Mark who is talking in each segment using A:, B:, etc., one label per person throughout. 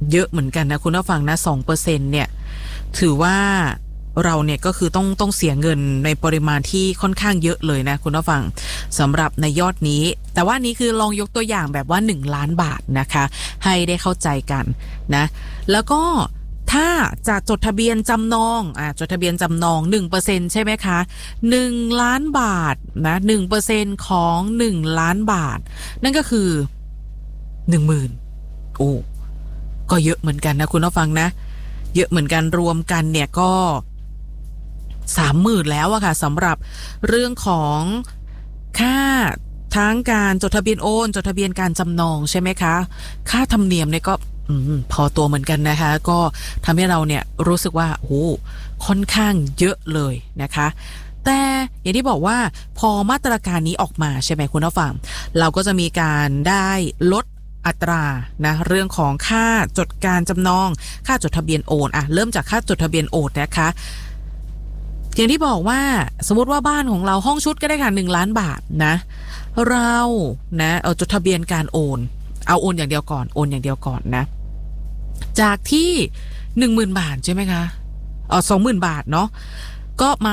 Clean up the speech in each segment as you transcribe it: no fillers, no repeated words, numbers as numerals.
A: เยอะเหมือนกันนะคุณผู้ฟังนะ 2% เนี่ยถือว่าเราเนี่ยก็คือต้องเสียเงินในปริมาณที่ค่อนข้างเยอะเลยนะคุณผู้ฟังสำหรับในยอดนี้แต่ว่านี้คือลองยกตัวอย่างแบบว่า1 ล้านบาทนะคะให้ได้เข้าใจกันนะแล้วก็ถ้าจะจดทะเบียนจำนองจดทะเบียนจำนอง 1% ใช่ไหมคะ1 ล้านบาทนะ 1% ของ1 ล้านบาทนั่นก็คือ 10,000 โอ้ก็เยอะเหมือนกันนะคุณผู้ฟังนะเยอะเหมือนกันรวมกันเนี่ยก็ 30,000 แล้วอะค่ะสำหรับเรื่องของค่าทั้งการจดทะเบียนโอนจดทะเบียนการจำนองใช่ไหมคะค่าธรรมเนียมเนี่ยก็พอตัวเหมือนกันนะคะก็ทำให้เราเนี่ยรู้สึกว่าโอ้ค่อนข้างเยอะเลยนะคะแต่อย่างที่บอกว่าพอมาตรการนี้ออกมาใช่ไหมคุณผู้ฟังเราก็จะมีการได้ลดอัตรานะเรื่องของค่าจดการจำนองค่าจดทะเบียนโอนเริ่มจากค่าจดทะเบียนโอนนะคะอย่างที่บอกว่าสมมติว่าบ้านของเราห้องชุดก็ได้ค่ะ1 ล้านบาทนะเรานะเอาจดทะเบียนการโอนเอาโอนอย่างเดียวก่อนโอนอย่างเดียวก่อนนะจากที่ 10,000 บาทใช่ไหมคะ20,000 บาทเนาะก็มา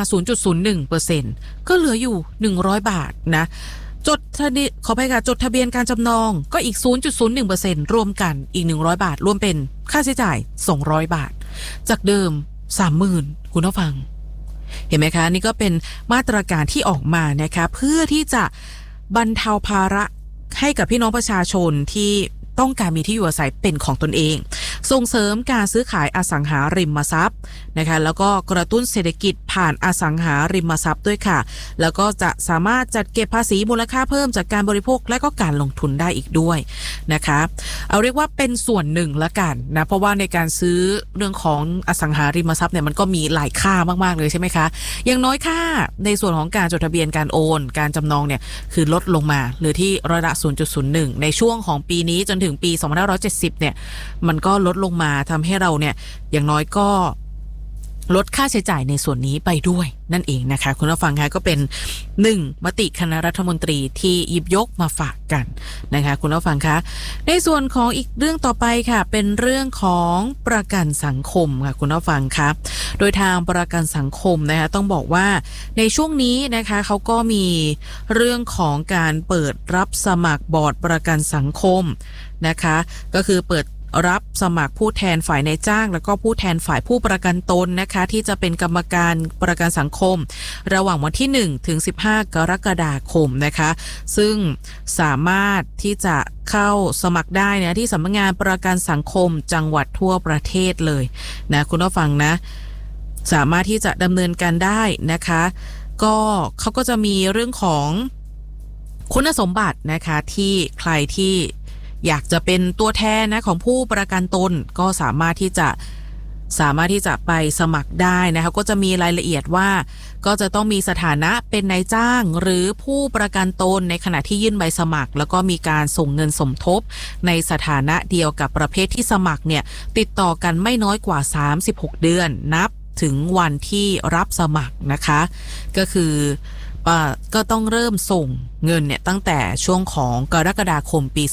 A: 0.01% ก็เหลืออยู่100 บาทนะจดทะเบียนขอไปค่ะจดทะเบียนการจำนองก็อีก 0.01% รวมกันอีก100 บาทรวมเป็นค่าใช้จ่าย200 บาทจากเดิม 30,000 คุณผู้ฟังเห็นไหมคะนี่ก็เป็นมาตรการที่ออกมานะคะเพื่อที่จะบรรเทาภาระให้กับพี่น้องประชาชนที่ต้องการมีที่อยู่อาศัยเป็นของตนเองส่งเสริมการซื้อขายอสังหาริมทรัพย์นะคะแล้วก็กระตุ้นเศรษฐกิจผ่านอสังหาริมทรัพย์ด้วยค่ะแล้วก็จะสามารถจัดเก็บภาษีมูลค่าเพิ่มจากการบริโภคและก็การลงทุนได้อีกด้วยนะคะเอาเรียกว่าเป็นส่วนหนึ่งละกันนะเพราะว่าในการซื้อเรื่องของอสังหาริมทรัพย์เนี่ยมันก็มีหลายค่ามากๆเลยใช่ไหมคะอย่างน้อยค่าในส่วนของการจดทะเบียนการโอนการจำนองเนี่ยคือลดลงมาเหลือที่ร้อยละ 0.01 ในช่วงของปีนี้จนถึงปี2570เนี่ยมันก็ลดลงมาทำให้เราเนี่ยอย่างน้อยก็ลดค่าใช้จ่ายในส่วนนี้ไปด้วยนั่นเองนะคะคุณผู้ฟังคะก็เป็น1มติคณะรัฐมนตรีที่หยิบยกมาฝากกันนะคะคุณผู้ฟังคะในส่วนของอีกเรื่องต่อไปค่ะเป็นเรื่องของประกันสังคมค่ะคุณผู้ฟังคะโดยทางประกันสังคมนะคะต้องบอกว่าในช่วงนี้นะคะเขาก็มีเรื่องของการเปิดรับสมัครบอร์ดประกันสังคมนะคะก็คือเปิดรับสมัครผู้แทนฝ่ายนายจ้างแล้วก็ผู้แทนฝ่ายผู้ประกันตนนะคะที่จะเป็นกรรมการประกันสังคมระหว่างวันที่1ถึง15กรกฎาคมนะคะซึ่งสามารถที่จะเข้าสมัครได้นะที่สำนักงานประกันสังคมจังหวัดทั่วประเทศเลยนะคุณผู้ฟังนะสามารถที่จะดำเนินการได้นะคะก็เขาก็จะมีเรื่องของคุณสมบัตินะคะที่ใครที่อยากจะเป็นตัวแทนนะของผู้ประกันตนก็สามารถที่จะไปสมัครได้นะคะก็จะมีรายละเอียดว่าก็จะต้องมีสถานะเป็นนายจ้างหรือผู้ประกันตนในขณะที่ยื่นใบสมัครแล้วก็มีการส่งเงินสมทบในสถานะเดียวกับประเภทที่สมัครเนี่ยติดต่อกันไม่น้อยกว่า36 เดือนนับถึงวันที่รับสมัครนะคะก็คือก็ต้องเริ่มส่งเงินเนี่ยตั้งแต่ช่วงของกรกฎาคมปี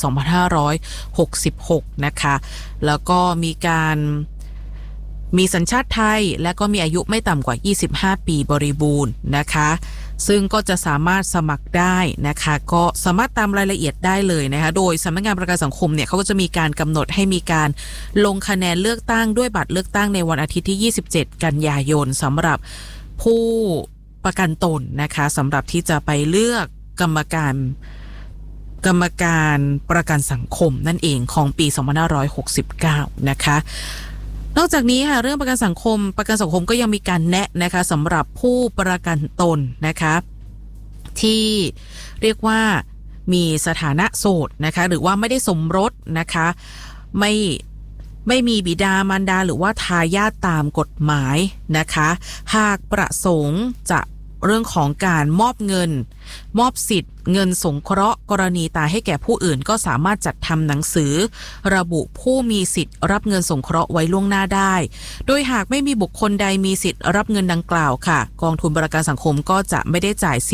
A: 2566นะคะแล้วก็มีสัญชาติไทยและก็มีอายุไม่ต่ำกว่า25 ปีบริบูรณ์นะคะซึ่งก็จะสามารถสมัครได้นะคะก็สามารถตามรายละเอียดได้เลยนะคะโดยสำนักงานประกันสังคมเนี่ยเขาก็จะมีการกำหนดให้มีการลงคะแนนเลือกตั้งด้วยบัตรเลือกตั้งในวันอาทิตย์ที่27 กันยายนสำหรับผู้ประกันตนนะคะสำหรับที่จะไปเลือกกรรมการประกันสังคมนั่นเองของปี2569นะคะนอกจากนี้ค่ะเรื่องประกันสังคมก็ยังมีการแนะนะคะสำหรับผู้ประกันตนนะคะที่เรียกว่ามีสถานะโสดนะคะหรือว่าไม่ได้สมรสนะคะไม่มีบิดามารดาหรือว่าทายาทตามกฎหมายนะคะหากประสงค์จะเรื่องของการมอบสิทธิ์เงินสงเคราะห์กรณีตายให้แก่ผู้อื่นก็สามารถจัดทำหนังสือระบุผู้มีสิทธิ์รับเงินสงเคราะห์ไว้ล่วงหน้าได้โดยหากไม่มีบุคคลใดมีสิทธิ์รับเงินดังกล่าวค่ะกองทุนประกันสังคมก็จะไม่ได้จ่ายสิทธิ์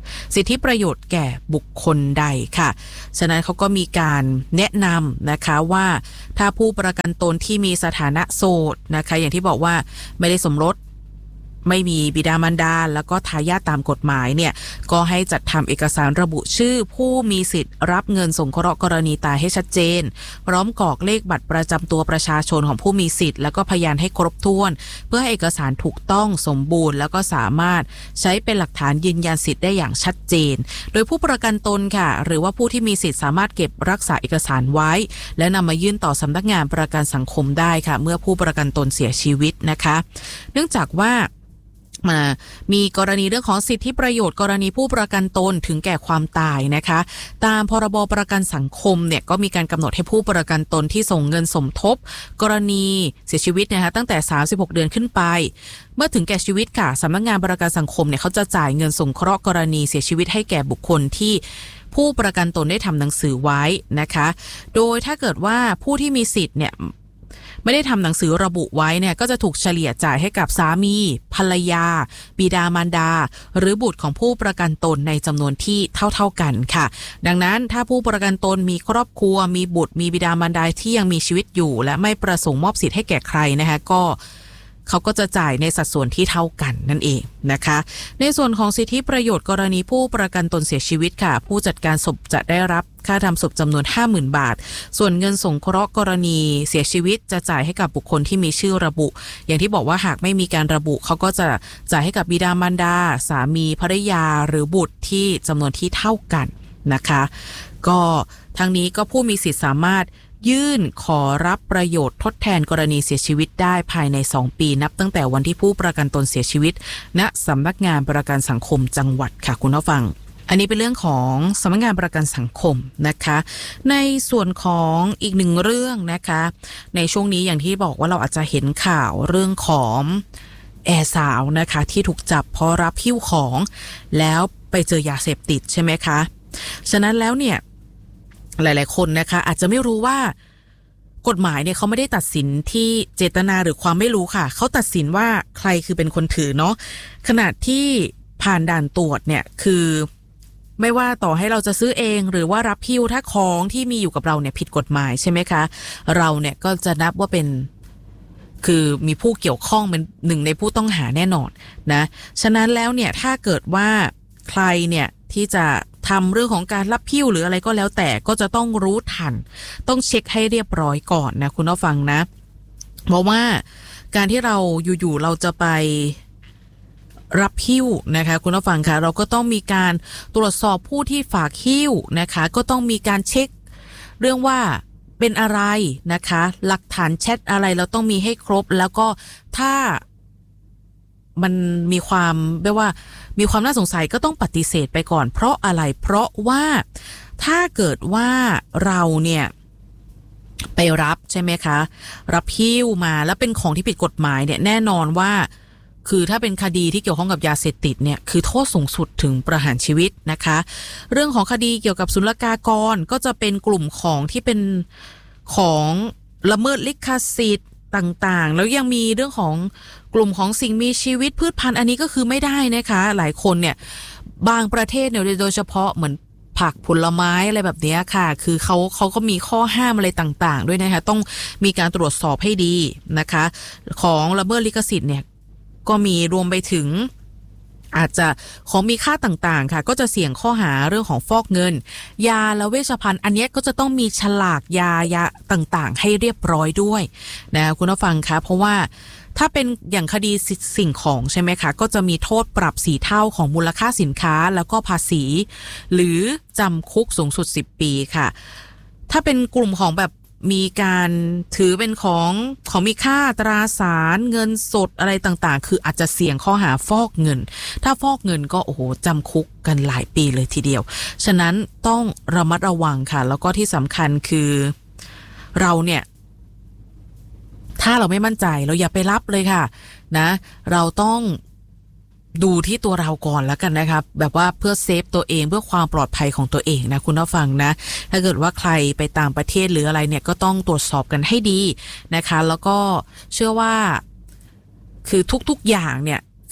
A: สิทธิประโยชน์แก่บุคคลใดค่ะฉะนั้นเขาก็มีการแนะนำนะคะว่าถ้าผู้ประกันตนที่มีสถานะโสดนะคะอย่างที่บอกว่าไม่ได้สมรสไม่มีบิดามารดาแล้วก็ทายาทตามกฎหมายเนี่ยก็ให้จัดทำเอกสารระบุชื่อผู้มีสิทธิ์รับเงินสงเคราะห์กรณีตายให้ชัดเจนพร้อมกรอกเลขบัตรประจำตัวประชาชนของผู้มีสิทธิ์แล้วก็พยานให้ครบถ้วนเพื่อให้เอกสารถูกต้องสมบูรณ์แล้วก็สามารถใช้เป็นหลักฐานยืนยันสิทธิ์ได้อย่างชัดเจนโดยผู้ประกันตนค่ะหรือว่าผู้ที่มีสิทธิ์สามารถเก็บรักษาเอกสารไว้และนำมายื่นต่อสำนักงานประกันสังคมได้ค่ะเมื่อผู้ประกันตนเสียชีวิตนะคะเนื่องจากว่ามีกรณีเรื่องของสิทธิประโยชน์กรณีผู้ประกันตนถึงแก่ความตายนะคะตามพรบประกันสังคมเนี่ยก็มีการกำหนดให้ผู้ประกันตนที่ส่งเงินสมทบกรณีเสียชีวิตนะคะตั้งแต่36เดือนขึ้นไปเมื่อถึงแก่ชีวิตค่ะสำนักงานประกันสังคมเนี่ยเขาจะจ่ายเงินสงเคราะห์กรณีเสียชีวิตให้แก่บุคคลที่ผู้ประกันตนได้ทำหนังสือไว้นะคะโดยถ้าเกิดว่าผู้ที่มีสิทธิ์เนี่ยไม่ได้ทำหนังสือระบุไว้เนี่ยก็จะถูกเฉลี่ยจ่ายให้กับสามีภรรยาบิดามารดาหรือบุตรของผู้ประกันตนในจำนวนที่เท่ากันค่ะดังนั้นถ้าผู้ประกันตนมีครอบครัวมีบุตรมีบิดามารดาที่ยังมีชีวิตอยู่และไม่ประสงค์มอบสิทธิ์ให้แก่ใครนะคะก็เขาก็จะจ่ายในสัดส่วนที่เท่ากันนั่นเองนะคะในส่วนของสิทธิประโยชน์กรณีผู้ประกันตนเสียชีวิตค่ะผู้จัดการศพจะได้รับค่าทำศพจำนวน 50,000 บาทส่วนเงินสงเคราะห์กรณีเสียชีวิตจะจ่ายให้กับบุคคลที่มีชื่อระบุอย่างที่บอกว่าหากไม่มีการระบุเขาก็จะจ่ายให้กับบิดามารดาสามีภรรยาหรือบุตรที่จำนวนที่เท่ากันนะคะก็ทั้งนี้ก็ผู้มีสิทธิ์สามารถยื่นขอรับประโยชน์ทดแทนกรณีเสียชีวิตได้ภายใน2ปีนับตั้งแต่วันที่ผู้ประกันตนเสียชีวิตณสำนักงานประกันสังคมจังหวัดค่ะคุณผู้ฟังอันนี้เป็นเรื่องของสำนักงานประกันสังคมนะคะในส่วนของอีกหนึ่งเรื่องนะคะในช่วงนี้อย่างที่บอกว่าเราอาจจะเห็นข่าวเรื่องของแอร์สาวนะคะที่ถูกจับเพราะรับหิ้วของแล้วไปเจอยาเสพติดใช่ไหมคะฉะนั้นแล้วเนี่ยหลายๆคนนะคะอาจจะไม่รู้ว่ากฎหมายเนี่ยเขาไม่ได้ตัดสินที่เจตนาหรือความไม่รู้ค่ะเขาตัดสินว่าใครคือเป็นคนถือเนาะขณะที่ผ่านด่านตรวจเนี่ยคือไม่ว่าต่อให้เราจะซื้อเองหรือว่ารับหิ้วถ้าของที่มีอยู่กับเราเนี่ยผิดกฎหมายใช่ไหมคะเราเนี่ยก็จะนับว่าเป็นคือมีผู้เกี่ยวข้องเป็นหนึ่งในผู้ต้องหาแน่นอนนะฉะนั้นแล้วเนี่ยถ้าเกิดว่าใครเนี่ยที่จะทำเรื่องของการรับหิ้วหรืออะไรก็แล้วแต่ก็จะต้องรู้ทันต้องเช็คให้เรียบร้อยก่อนนะคุณผู้ฟังนะเพราะว่าการที่เราอยู่ๆเราจะไปรับหิ้วนะคะคุณผู้ฟังคะเราก็ต้องมีการตรวจสอบผู้ที่ฝากหิ้วนะคะก็ต้องมีการเช็คเรื่องว่าเป็นอะไรนะคะหลักฐานแชทอะไรเราต้องมีให้ครบแล้วก็ถ้ามันมีความแบบว่ามีความน่าสงสัยก็ต้องปฏิเสธไปก่อนเพราะอะไรเพราะว่าถ้าเกิดว่าเราเนี่ยไปรับใช่ไหมคะรับหิ้วมาแล้วเป็นของที่ผิดกฎหมายเนี่ยแน่นอนว่าคือถ้าเป็นคดีที่เกี่ยวข้องกับยาเสพติดเนี่ยคือโทษสูงสุดถึงประหารชีวิตนะคะเรื่องของคดีเกี่ยวกับศุลกากรก็จะเป็นกลุ่มของที่เป็นของละเมิดลิขสิทธิ์ต่างๆแล้วยังมีเรื่องของกลุ่มของสิ่งมีชีวิตพืชพันธุ์อันนี้ก็คือไม่ได้นะคะหลายคนเนี่ยบางประเทศเนี่ยโดยเฉพาะเหมือนผักผลไม้อะไรแบบนี้ค่ะคือเขาก็มีข้อห้ามอะไรต่างๆด้วยนะคะต้องมีการตรวจสอบให้ดีนะคะของละเมิดลิขสิทธิ์เนี่ยก็มีรวมไปถึงอาจจะของมีค่าต่างๆค่ะก็จะเสี่ยงข้อหาเรื่องของฟอกเงินยาและเวชภัณฑ์อันนี้ก็จะต้องมีฉลากยาต่างๆให้เรียบร้อยด้วยนะคุณผู้ฟังคะเพราะว่าถ้าเป็นอย่างคดีสิ่งของใช่ไหมคะก็จะมีโทษปรับ4 เท่าของมูลค่าสินค้าแล้วก็ภาษีหรือจำคุกสูงสุด10 ปีค่ะถ้าเป็นกลุ่มของแบบมีการถือเป็นของมีค่าตราสารเงินสดอะไรต่างๆคืออาจจะเสี่ยงข้อหาฟอกเงินถ้าฟอกเงินก็โอ้โหจำคุกกันหลายปีเลยทีเดียวฉะนั้นต้องระมัดระวังค่ะแล้วก็ที่สำคัญคือเราเนี่ยถ้าเราไม่มั่นใจเราอย่าไปรับเลยค่ะนะเราต้องดูที่ตัวเราก่อนแล้วกันนะคะแบบว่าเพื่อเซฟตัวเองเพื่อความปลอดภัยของตัวเองนะคุณผู้ฟังนะถ้าเกิดว่าใครไปต่างประเทศหรืออะไรเนี่ยก็ต้องตรวจสอบกันให้ดีนะคะแล้วก็เชื่อว่าคือทุกๆอย่างเนี่ย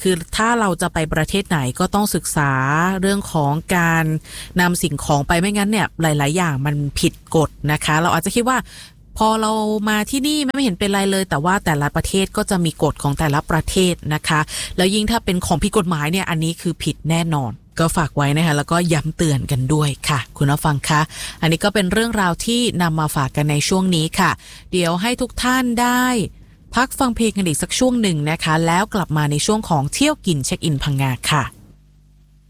A: คือถ้าเราจะไปประเทศไหนก็ต้องศึกษาเรื่องของการนำสิ่งของไปไม่งั้นเนี่ยหลายๆอย่างมันผิดกฎนะคะเราอาจจะคิดว่าพอเรามาที่นี่ไม่เห็นเป็นไรเลยแต่ว่าแต่ละประเทศก็จะมีกฎของแต่ละประเทศนะคะแล้วยิ่งถ้าเป็นของผิดกฎหมายเนี่ยอันนี้คือผิดแน่นอนก็ฝากไว้นะคะแล้วก็ย้ำเตือนกันด้วยค่ะคุณผู้ฟังคะอันนี้ก็เป็นเรื่องราวที่นำมาฝากกันในช่วงนี้ค่ะเดี๋ยวให้ทุกท่านได้พักฟังเพลงกันอีกสักช่วงหนึ่งนะคะแล้วกลับมาในช่วงของเที่ยวกินเช็คอินพังงาค่ะ